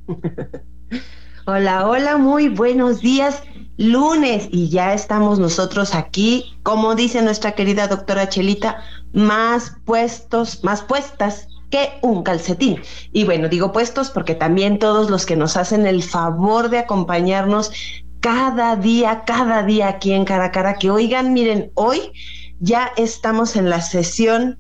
Hola, hola, muy buenos días. Lunes y ya estamos nosotros aquí, como dice nuestra querida doctora Chelita, más puestos, más puestas que un calcetín. Y bueno, digo puestos porque también todos los que nos hacen el favor de acompañarnos cada día aquí en Cara a Cara, que oigan, miren, hoy ya estamos en la sesión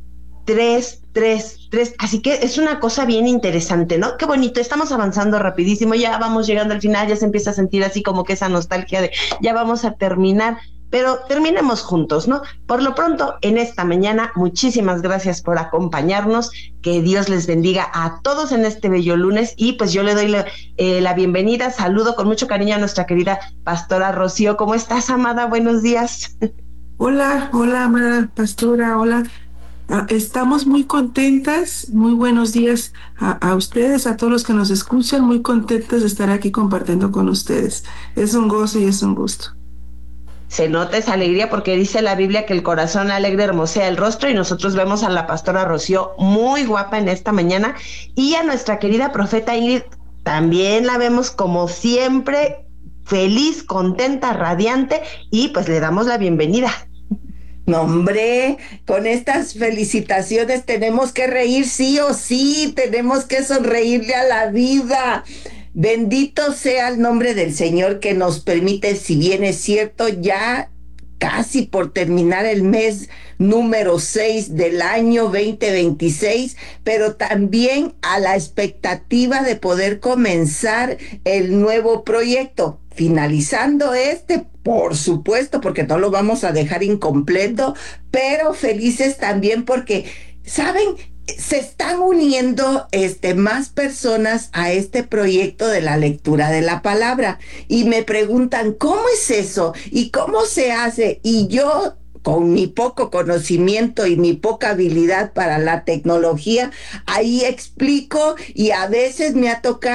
tres. Así que es una cosa bien interesante, ¿no? Qué bonito, estamos avanzando rapidísimo, ya vamos llegando al final, ya se empieza a sentir así como que esa nostalgia de ya vamos a terminar, pero terminemos juntos, ¿no? Por lo pronto, en esta mañana, muchísimas gracias por acompañarnos, que Dios les bendiga a todos en este bello lunes y pues yo le doy la bienvenida, saludo con mucho cariño a nuestra querida pastora Rocío. ¿Cómo estás, amada? Buenos días. Hola, hola, amada pastora, hola. Estamos muy contentas, muy buenos días a ustedes, a todos los que nos escuchan, muy contentas de estar aquí compartiendo con ustedes. Es un gozo y es un gusto. Se nota esa alegría porque dice la Biblia que el corazón alegre hermosea el rostro y nosotros vemos a la pastora Rocío muy guapa en esta mañana y a nuestra querida profeta Ingrid también la vemos como siempre feliz, contenta, radiante y pues le damos la bienvenida. No, hombre, con estas felicitaciones tenemos que reír sí o sí, tenemos que sonreírle a la vida. Bendito sea el nombre del Señor que nos permite, si bien es cierto, ya casi por terminar el mes número 6 del año 2026, pero también a la expectativa de poder comenzar el nuevo proyecto. Finalizando este, por supuesto, porque no lo vamos a dejar incompleto, pero felices también porque, ¿saben? Se están uniendo más personas a este proyecto de la lectura de la palabra y me preguntan, ¿cómo es eso? ¿Y cómo se hace? Y yo, con mi poco conocimiento y mi poca habilidad para la tecnología, ahí explico y a veces me ha tocado